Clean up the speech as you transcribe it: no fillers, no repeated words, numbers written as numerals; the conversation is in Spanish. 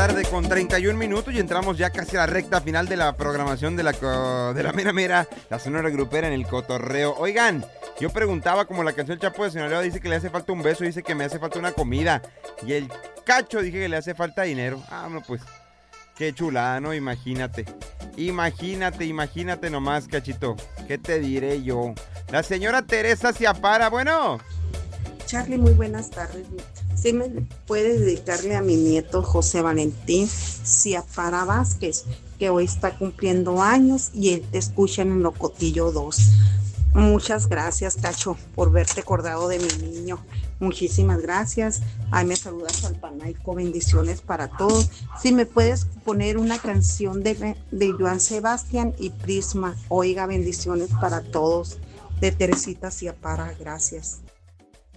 tarde con 31 minutos y entramos ya casi a la recta final de la programación de la mera mera, la Sonora Grupera en el cotorreo. Oigan, yo preguntaba, como la canción Chapo de Sinaloa dice que le hace falta un beso, dice que me hace falta una comida. Y el Cacho dije que le hace falta dinero. Ah, no, pues, qué chulada, ¿no? Imagínate nomás, Cachito. ¿Qué te diré yo? La señora Teresa Ciapara, bueno. Charlie, muy buenas tardes. ¿Sí me puedes dedicarle a mi nieto José Valentín Ciapara Vázquez, que hoy está cumpliendo años y él te escucha en Locotillo 2? Muchas gracias, Cacho, por verte acordado de mi niño. Muchísimas gracias. Ahí me saludas al Panaico. Bendiciones para todos. Si me puedes poner una canción de Joan Sebastián y Prisma. Oiga, bendiciones para todos. De Teresita Ciapara. Gracias.